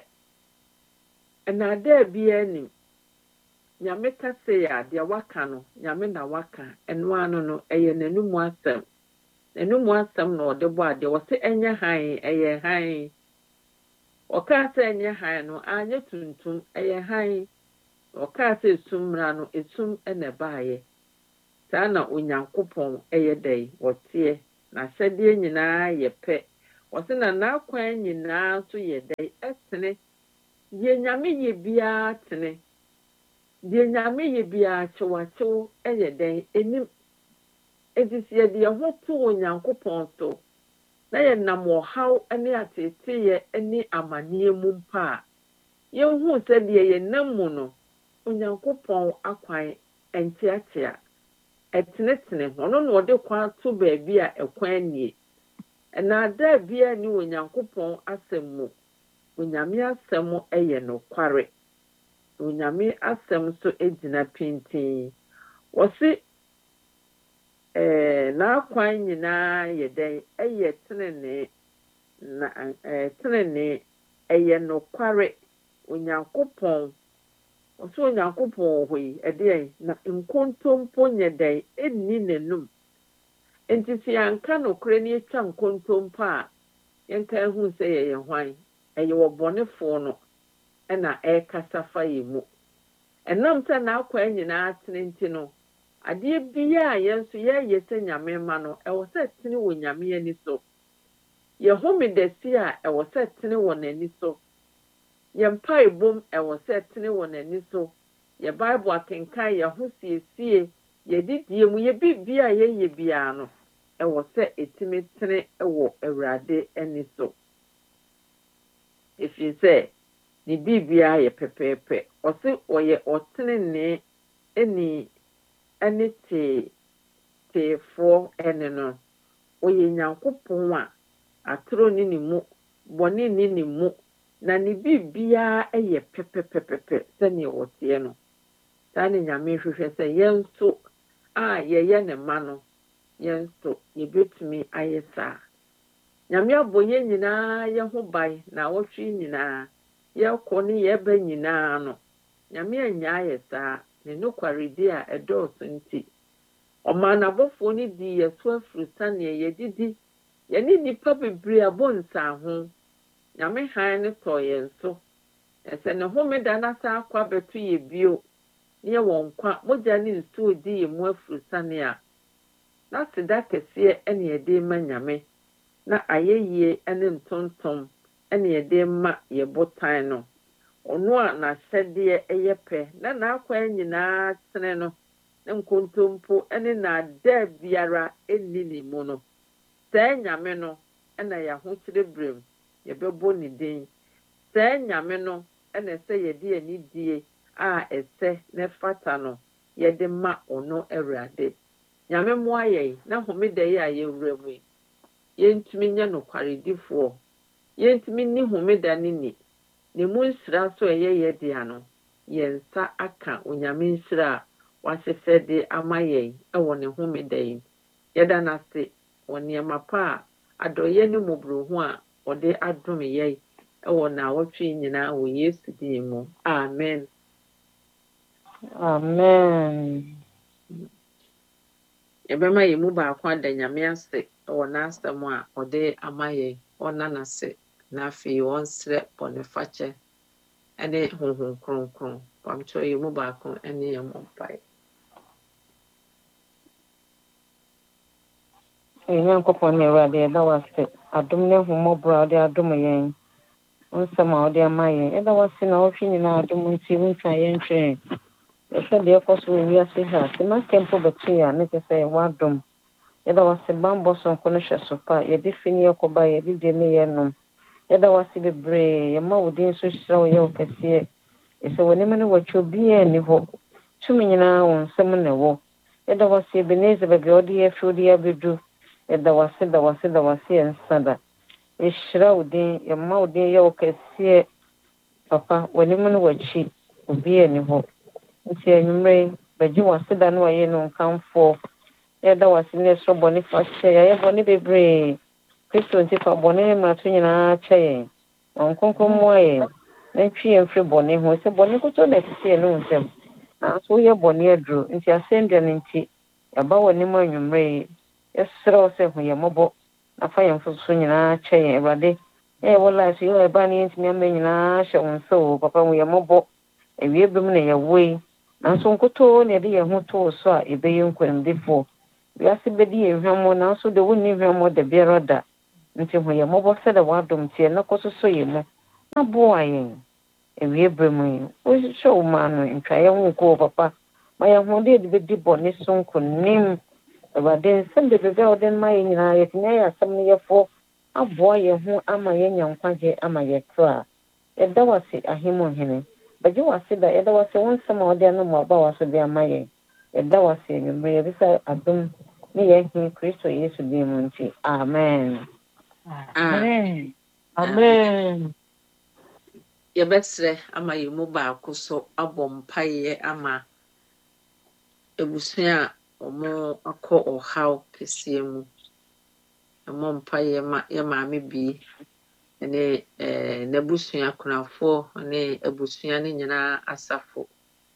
Na da bia nim. Nyame kase ya de waka no, nyame na waka. Eno ano no eye nanumu asem. Nanumu asem no de bo ade wo se enye han eye han. Oka se enye han no anye tuntum eye han. Oka se esumra no esum ene baaye. saa na onyankopɔn ɛyɛ dɛn wɔteɛ na ahyɛdeɛ nyinaa yɛ pɛ wɔse na n'akwan nyinaa nso yɛ dɛn ɛtene deɛ nyame yɛ biara tene deɛ nyame yɛ biara kyewakyew ɛyɛ dɛn anim enti sɛ yɛde yɛn ho to onyankopɔn so na yɛnam ɔhaw ne ateeteyɛ ne amanneɛ mu mpa a yɛnhu sɛdeɛ yɛnam mu no onyankopɔn akwan ɛnteatea ɛtenetene ɔno na ɔde kwan to baabi a ɛkwan nie ɛnaadaa biara ne onyankopɔn asɛm mu onyame asɛm ɛyɛ nokware onyame asɛm so gyina pintin wɔse ɛɛ n'akwan nyinaa yɛ dɛn ɛyɛ tenenee na ɛɛ tenenee ɛyɛ nokware onyankopɔn ɔsɛ onyankopɔn wɔ hɔ yi ɛdeɛ na nkontompo nyɛ dɛn ɛnni n'anum nti sɛ yɛanka nokorɛ ne yɛtwa nkontompo a yɛnka ehu sɛ yɛyɛ hwan ɛyɛ wɔ bɔnefoɔ no ɛna ɛrekasa fa yɛ mu ɛnam sɛ n'akwan nyinaa tene nti no adeɛ biara a yɛn nso yɛyɛ sɛ nyame ma no ɛwɔ sɛ tene wɔ nyame ani so yɛhome dasi a ɛwɔ sɛ tene wɔ n'ani so yɛn mpaebom ɛwɔ sɛ tene wɔ n'ani so yɛ bible akenkan yɛ ho siesie yɛdidie mu yɛ biribiara a yɛyɛ biara no ɛwɔ sɛ ɛtumi tene wɔ Awurade ani so ɛfiri sɛ ne biribiara yɛ pɛpɛɛpɛ ɔse ɔyɛ ɔtenenee ɛni ɛne tee teefoɔ ɛne no ɔyɛ Nyankopɔn a atoro ne ne mu bɔne ne ne mu na ne biribiara ɛyɛ pɛpɛpɛpɛpɛ sɛnea wɔteɛ no saa ne nyame hwehwɛ sɛ yɛn nso a yɛyɛ ne ma no yɛn nso yɛbɛtumi ayɛ saa nyame abɔ yɛn nyinaa yɛn ho ban na wɔtwe nyinaa yɛkɔ ne yɛba nyinaa no nyame anyaa yɛ saa ne nokwaredi a ɛdɔɔso nti ɔmaa n'abɔfoɔ no dii yɛ so afiri sɛnea yɛdidi yɛne nnipa bebree abɔ nsaaho nyame hann ne tɔɔ yɛn so ɛsɛ ne homeda no asa akɔ abɛto yɛ bio ne yɛwɔ nkwa mogya ne nsuo di yɛ mu afiri sɛnea na seda kɛseɛ ɛne yɛde ma nyame na ayɛyie ne ntontom ɛne yɛde ma yɛ botan no ɔno a n'ahyɛdeɛ ɛyɛ pɛ na n'akwan nyinaa tene no ne nkontompo ne n'adaa biara ɛnni ne mu no saa nyame no ɛna yɛahokyere berɛm yɛbɛbɔ ne din saa nyame no ɛna ɛsɛ yɛde anidie a ɛsɛ ne fata no yɛde ma ɔno Awurade nyame mmoa yɛn na homeda yi a yɛwura mu yi yɛntumi nyɛ nokwaredifoɔ yɛntumi nni homeda no ni ne mu nhyira so ɛyɛ yɛ dea no yɛn nsa aka onyame nhyira a wahyefɛ de ama yɛn ɛwɔ ne homeda yi yɛda n'ase wɔ nneɛma pa a adɔyɛ ne mmɔborɔhu a ɔde adom yɛn ɛwɔ n'awɔtwe nyinaa wɔ Yesu din mu amen Amen. yɛbɛma yɛn mu baako ada nyame ase ɛwɔ n'asɛm a ɔde ama yɛn ɔna n'ase na afei wɔnsrɛ bɔnefakyɛ ɛne honhom kronkron pamkyɛw yɛn mu baako ɛne yɛn mmɔ mpaeɛ. Nyankopɔn ne Awurade yɛda wo ase adom ne ahummɔborɔ a wode adom yɛn nsɛm a wode ama yɛn yɛda wo ase na wotwe nyinaa adom nti wontwa yɛntwɛn yɛhwɛ deɛ ɛkɔ so wɔ wiase ha sɛ masɛ mpo bɛtee a ne kyɛ sɛ yɛwɔ adom yɛda wo ase bambɔ sonko no hwɛ so pa yɛde fi ne yɛkɔba yɛde de ne yɛnom yɛda wo ase bebree yɛma wo din so hyerɛ wo yɛ wo kɛseɛ ɛsɛ w'anim no wɔtwe obiaa nni hɔ tumi nyinaa wo nsɛm na ɛwɔ yɛda wo ase Ebenezer baabi a wode yɛafi wode yɛabɛdu yɛda wo ase da wo ase da wo ase yɛnsa da yɛhyira wo din yɛma wo din yɛ wo kɛseɛ papa w'anim no wɔakyi obiaa nni hɔ nti anwummerɛ bɛgye wo ase da no wɔyɛ no nkamfoɔ yɛda wo ase ne ɛsoro bɔne fa kyɛ yɛayɛ bɔne bebree Kristo nti fa bɔne ne mmarato nyinaa kyɛ yɛn ma nkonkron mmoa yɛn na ntwi yɛn mfiri bɔne ho sɛ bɔne koto na ɛsisi yɛn no nsɛm nanso woyɛ bɔne aduro nti asɛndua no nti yɛaba w'anim anwummerɛ yi yɛserɛ wo sɛ hu yɛn mmɔbɔ na fa yɛn mfoso nyinaa kyɛ yɛn Awurade yɛyɛ wɔ life yɛwɔ ɛba ne yɛntumi ama nyinaa hyɛ wo nsa o papa hu yɛn mmɔbɔ awie bem na yɛwɔ yi nanso nkoto na de yɛn ho to so a ɛbɛyɛ nkwanimdifo wiase bɛdi yɛn hwɛmo nanso de wonni hwɛmo de biara da nti ho yɛ mɔbɔ sɛ de wadom tie na kɔ so yɛ mu na boa yɛn ewie brɛ mu yi wo hwɛ wo ma no ntwaeɛ ho ko papa ma yɛn ho de de bɛdi bɔ ne so nkonim Awurade nsɛm de bɛbɛ wo de ma yɛn nyinaa yɛtumi ayɛ asɛm no yɛfo aboa yɛn ho ama yɛnya nkwagye ama yɛto a yɛda wase ahemmu hene bagye wase da yɛda wase wo nsɛm a wode ano ma ɔba wase de ama yɛn yɛda wase anwummerɛ yɛbisa adom ne yɛn he Kristo Yesu din mu nti amen Amen. amen Yɛbɛsrɛ ama yɛn mu baako so abɔ mpaeɛ ama abusua a ɔmo akɔ ɔhaw kɛseɛ mu. Ɛmmɔ mpaeɛ ma yɛ maame bi ne eh, n'abusua kunafoɔ ne abusua no nyinaa asafo.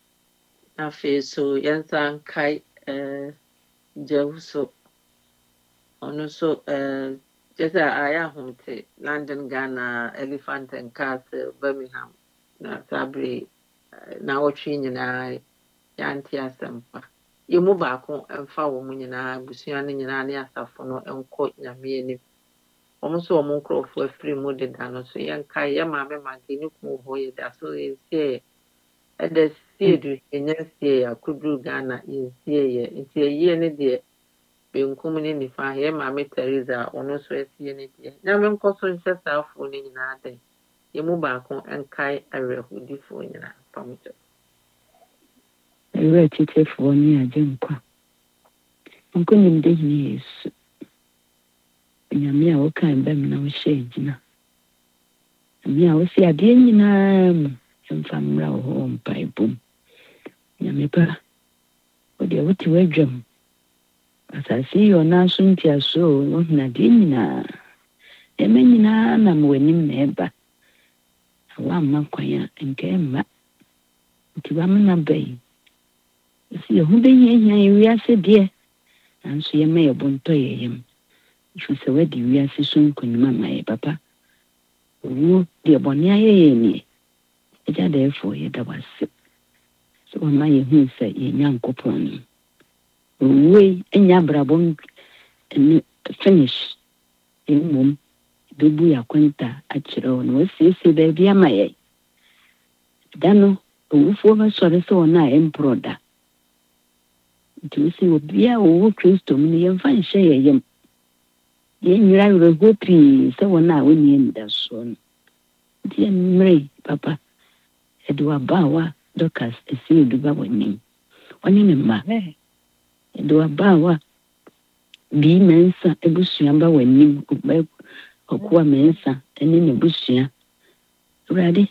Afei so yɛnsa nkae eh, Gyew so ɔno nso eh, kyerɛ sɛ ayɛ ahomte London, Ghana, Elephant and Castle, Birmingham na saa bere na wɔtwe nyinaa yɛante asɛmpa. Yɛn mu baako mfa wɔn mu nyinaa abusua no nyinaa ne asafo no nkɔ Nyame anim. Wɔn nso wɔn nkurɔfoɔ afiri mu deda no so yɛnkae yɛ maame Magye ne kunu hɔ yɛda so yɛnsie ɛda sie du yɛnya sie akɔduru Ghana yɛnsie yɛ nti ayie ne deɛ benkum ne nifa yɛ maame Teresa ɔno nso asie ne deɛ Nyame nkɔ so nhyɛ saa afoɔ no nyinaa den yɛn mu baako nkae awerɛhodifoɔ nyinaa pamkyɛ. Ewura titefoɔ ne agye nkwa. Nkonim de hene Yesu. Nyame a wokan bɛm na wohyɛ gyina. Nyame a wosi adeɛ nyinaa mu mfa mmra wo hɔ mpaebom. Nyame pa wode wote wadwam. Asase yi ɔna so ntiaso wo hena adeɛ nyinaa. Ɛma nyinaa nam w'anim na ɛba. Wamma kwan a nka ɛmma. Nti wamena bɛyi. Si yɛ ho bɛhiahia yɛ wiase deɛ nanso yɛma yɛ bontɔ yɛ yam ɛfiri sɛ wadi wiase so nkonim ama yɛ papa owuo deɛ bɔne ayɛ yɛ nie agya dɛɛfoɔ yɛda wase sɛ wama yɛhu sɛ yɛnya nkopɔn no owuo yi ɛnyɛ abrabɔ ne finish mmom bɛbu yɛ akwanta akyerɛ wo na wasiesie baabi ama yɛ da no owufoɔ bɛsɔre sɛ wɔn a ɛmporɔ da nti wosi obia owo Kristo mu yɛmfa nhyɛ yɛ yam yɛnwira werɛhoɔ pii sɛ wɔn a wɔnni anidasoɔ no nti yɛmmerɛ papa ɛde wabaawa Dorcas ɛsi eduba w'anim ɔne ne mma ɛde wabaawa bii mɛnsa abusua ba w'anim ɔkoa mɛnsa ɛne ne busua Awurade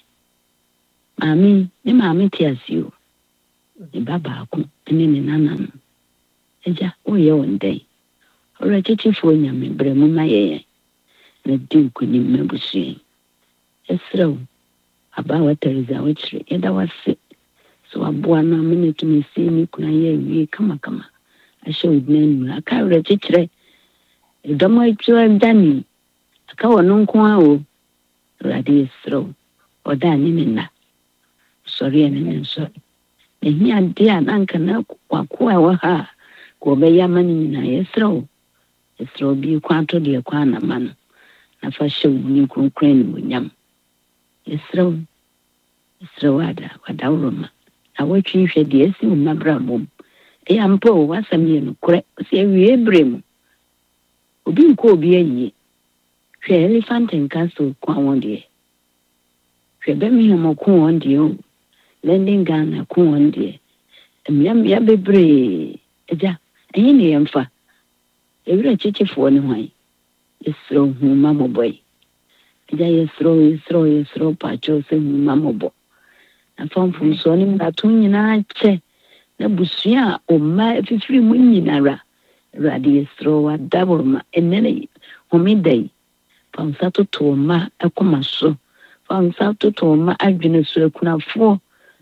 maame ne maame te ase o ne ba baako ne ne nana no agya woyɛ wɔn dɛn ɔwura kyekyefoɔ Nyame brɛ mu ma yɛyɛ na di nkonim ma busua ɛserɛ wo abaawa Teresa wɔkyerɛ yɛda wase so waboa no amene tumi sie ne kuna yɛ awie kamakama ahyɛ wo dina anim aka werɛ kyekyerɛ ɛdɔm atwa dani aka wɔ no nko a o Awurade yɛserɛ wo ɔda ne ne nna sɔre ɛne ne nsɔre ehi ade a nanka na wako a wɔ ha ko bɛyɛ ama ne nyinaa yɛserɛ wo yɛserɛ wo bi kwan to deɛ kwan na ma no na fa hyɛ wo ni kronkron ne wonyam yɛserɛ wo yɛserɛ wo ada wadaworo ma na wɔtwe hwɛ deɛ asi wo mmabra bom ɛyɛ mpa o wasɛm yɛ nokorɛ sɛ awie berɛ mu obi nkɔ obi ayie hwɛ Elephant and Castle kwan wɔn deɛ hwɛ Birmingham ɔko wɔn deɛ o London, Ghana ko wɔn deɛ mmea bebree agya ɛyɛ ne yɛmfa ewura kyekyefoɔ ne hwan yɛserɛ wo huma mmɔbɔ yi agya yɛserɛ wo yɛserɛ wo yɛserɛ wo paakyɛw sɛ huma mmɔbɔ na fa mfomsoɔ ne mmarato nyinaa kyɛ na busua a ɔmma afifiri mu nyinara Awurade yɛserɛ wo adaboro ma ɛnnɛ ne homeda yi fa nsa toto ɔma ɛkoma so fa nsa toto ɔma adwene so akunafoɔ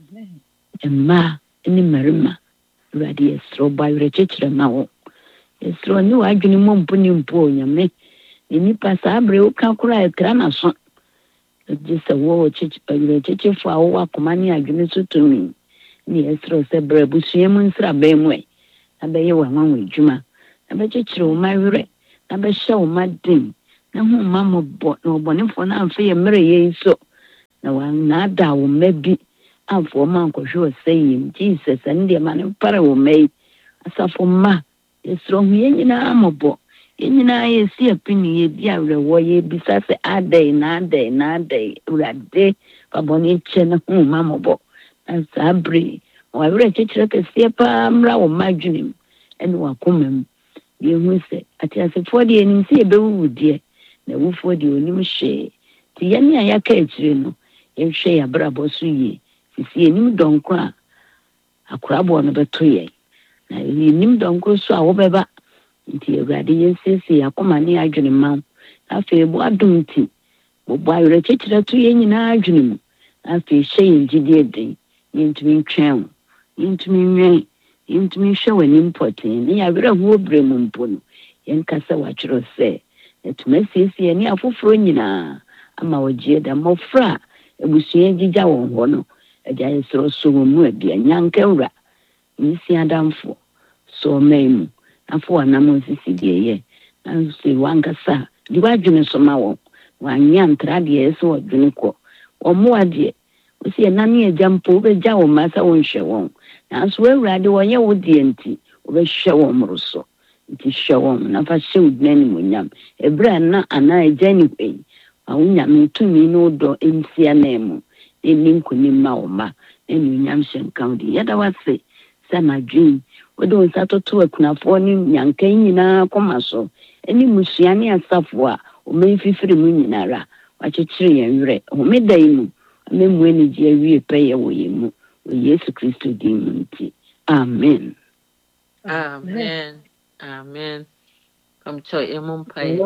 mmaa ne mmarima Awurade yɛserɛ wo bɔ awerɛkyekyerɛ ma wo yɛserɛ wo ne w'adwene mmɔ mpo ne mpo Nyame ne nipa saa berɛ woka koraa ɛkra na so gye sɛ wɔwɔ awerɛkyekyefoɔ a wɔwɔ akoma ne adwene so tumi ne yɛsrɛ sɛ brɛ abusua mu nsra bɛn mu ɛ na bɛyɛ wɔ ma wɔ adwuma na bɛkyekyere wo ma werɛ na bɛhyɛ wo ma den na ho ma mmɔbɔ na ɔbɔnefoɔ no amfa yɛ mmerɛ yɛ so na wannaada wo mma bi amfa ɔma nkɔhwɛ wɔ sɛ yim Jesus ɛne deɛ ma ne mpare wo mma yi asafo mma yɛsrɛ ho yɛn nyinaa mmɔbɔ yɛn nyinaa yɛsi apini yɛdi awerɛwɔ yɛbisa sɛ adɛn na adɛn na adɛn awurade fa bɔne kyɛ no ho ma mmɔbɔ na saa bere wawerɛ kyekyerɛ kɛseɛ paa mmra wo mma adwene mu ɛne wakoma mu yɛhu sɛ ateasefoɔ deɛ yɛnim sɛ yɛbɛwuwu deɛ na awufoɔ deɛ ɔnim hwee nti yɛne a yɛaka akyire no yɛhwɛ yɛabrabɔ so yie sisi yɛnim dɔnko a akoraboɔ no bɛto yɛn na yɛnim dɔnko so a wobɛba nti awurade yɛnsiesie akoma ne adwene ma wo na afei bo adom nti bɔbɔ awerɛkyekyerɛ to yɛn nyinaa adwene mu na afei hyɛ yɛn gyidie den yɛntumi ntwɛn wo yɛntumi nwɛn yɛntumi hwɛ w'anim pɔtee ne yɛawerɛhoɔ berɛ mu mpo no yɛnkasa wɔatwerɛ sɛ atuma asiesie ne afoforɔ nyinaa ama wɔgyeɛ da mmɔfra a abusua gyigya wɔn hɔ no agya yɛsrɛ so wɔ mu adua nyanka wura nsi adamfoɔ so ɔman mu afo wanam nsisi deɛ yɛ na sɛ wankasa de wadwene so ma wɔn wanyɛ ntra deɛ ɛsɛ wɔdwene kɔ ɔmmoa deɛ wosi ɛna ne agya mpo wobɛgya wɔn ma sɛ wonhwɛ wɔn nanso wawurade wɔnyɛ wo deɛ nti wobɛhwɛ wɔn mmoro so nti hwɛ wɔn na fa hyɛ wo dina animonyam ɛberɛ a na anaa agya ne hwɛi ma wo nyame tumi ne wo dɔ nsia na mu ɛni nkonim ma wo ma na animonyam hyɛ nka wo de yɛda wase sɛ anadwen wode wo nsa toto akunafoɔ ne nyanka nyinaa kɔma so ɛne musua ne asafoɔ a ɔma fifiri mu nyinara wakyekyere yɛn werɛ homeda yi mu amemmua ne gye awie pɛyɛ wɔ yɛn mu wɔ yesu kristo din mu nti amen amen amen kamcho emu mpae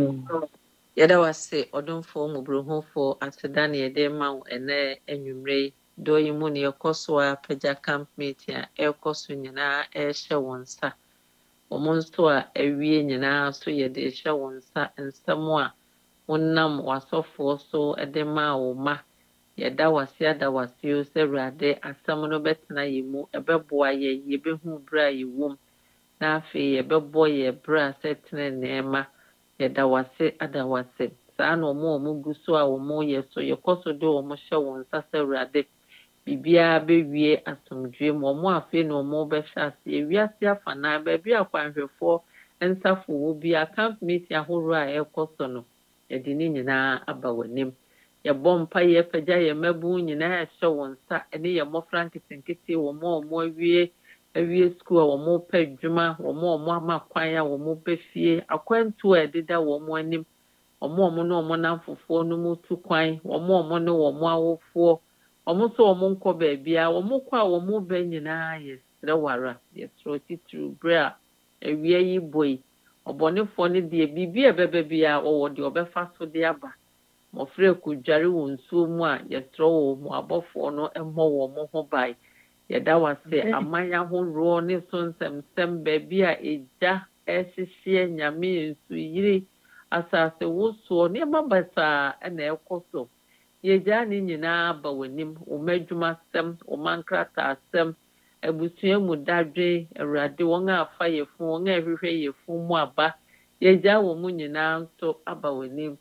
yɛda wase ɔdomfoɔ mmɔborɔhufoɔ aseda ne yɛde ma wo ɛnɛ anwummerɛ yi dɔ yi mu ne yɛkɔ so a pagya camp meeting a ɛrekɔ so nyinaa ɛrehyɛ wɔn nsa wɔn nso a awie nyinaa so yɛde hyɛ wɔn nsa nsɛm a wonam w'asɔfoɔ so de maa wo ma yɛda wase ada wase o sɛ awurade asɛm no bɛtena yɛ mu ɛbɛboa yɛ yɛbɛhu berɛ a yɛwom na afei yɛbɛbɔ yɛ berɛ a sɛ tene nneɛma yɛda wase ada wase saa na ɔmo ɔmo gu so a ɔmo yɛ so yɛkɔ so de ɔmo hyɛ wɔn nsa sɛ awurade biribiara bɛwie asomdwe mu ɔmo afei na ɔmo bɛhyɛ ase ewiase afanaa baabi a kwanhwɛfoɔ nsafo wɔ bi a camp meeting ahorow a ɛrekɔ so no yɛde ne nyinaa aba w'anim yɛbɔ mpa yɛpagya yɛ mmabun nyinaa ɛhyɛ wɔn nsa ɛne yɛ mmɔfra nketenkete wɔn a ɔmo awie awie school a wɔn pɛ adwuma wɔn a wɔn ama kwan a wɔn pɛ fie akwantu a ɛdeda wɔn anim wɔn a wɔn ne wɔn namfofoɔ no mu tu kwan wɔn a wɔn ne wɔn awofoɔ wɔn nso wɔn nkɔ baabi a wɔn kɔ a wɔn bɛ nyinaa yɛsrɛ wara yɛsrɛ titiri berɛ a awia yi bɔ yi ɔbɔnefoɔ no deɛ biribi a ɛbɛba bi a wɔwɔ deɛ ɔbɛfa so de aba mmɔfra kɔdware wɔ nsuo mu a yɛsrɛ wɔ mu abɔfoɔ no mmɔ wɔn ho ban yɛda wase aman ahoroɔ ne so nsɛmsɛm baabi a egya ɛhyehyɛ nyame nsu yiri asase wosoɔ nneɛma basaa ɛna ɛkɔ so yɛgya ne nyinaa ba w'anim wɔn adwuma sɛm wɔn nkrataa sɛm abusua mu dadwe awurade wɔn a afa yɛfu wɔn a ɛhwehwɛ yɛfu mu aba yɛgya wɔn mu nyinaa nso aba w'anim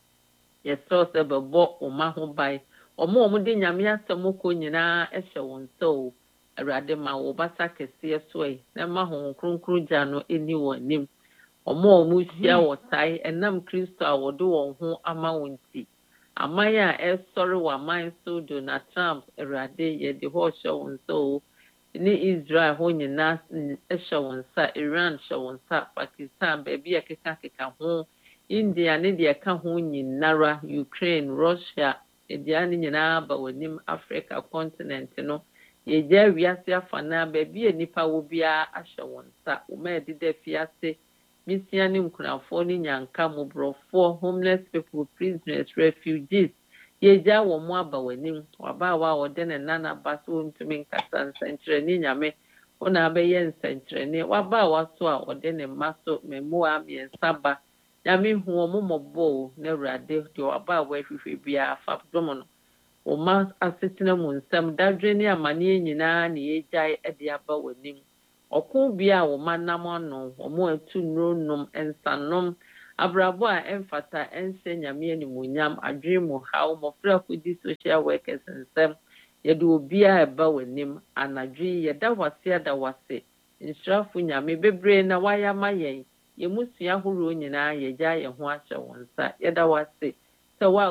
yɛsrɛ sɛ bɛbɔ wɔn ho ban ɔmo ɔmo de nyame asɛm kɔ nyinaa ɛhyɛ wɔn nsa o awurade ma wo basa kɛseɛ so yi na ma ho kronkron gya no ani wɔn anim ɔmo ɔmo hyia wɔ tae ɛnam kristo a wɔde wɔn ho ama wɔn ti aman a ɛsɔre wɔ aman so Donald Trump awurade yɛde hɔ hyɛ wɔn nsa o ne Israel ho nyinaa ɛhyɛ wɔn nsa Iran hyɛ wɔn nsa Pakistan baabi a keka keka ho India ne deɛ ka ho nyinara Ukraine Russia Ediane nyinaa ba w'anim Africa continent no yɛgya wiase afanaa baabi a nipa wɔ biara ahyɛ wɔn nsa wɔn a ɛdeda fiase misia ne nkunafoɔ ne nyanka mmɔborɔfoɔ homeless people prisoners refugees yɛgya wɔn mo aba w'anim wabaawa a wɔde ne nan aba so wɔntumi nkasa nsɛnkyerɛnne nyame wɔn a abɛyɛ nsɛnkyerɛnne wabaawa so a wɔde ne mma so mmaamua mmiɛnsa ba nyame hu wɔn mmɔbɔ o na awurade deɛ wabaawa ahwehwɛ biara fa dɔm no Oma asetena mu nsɛm dadwe ne amane nyinaa ne yɛgyae de aba w'anim. Ɔko bia wo ma nam ano, ɔmo atu nnuro nom, nsanom, abrabɔ a ɛmfata ɛnsɛ nyame animuonyam, adwene mu haw, mmɔfra kodi social workers nsɛm, yɛde obia ɛba w'anim. Anadwo yɛda wase ada wase, nhyirafo nyame bebree na wayama yɛn, yɛmusua ahorow nyinaa yɛgya yɛn ho ahyɛ wo nsa, yɛda wase sɛ wa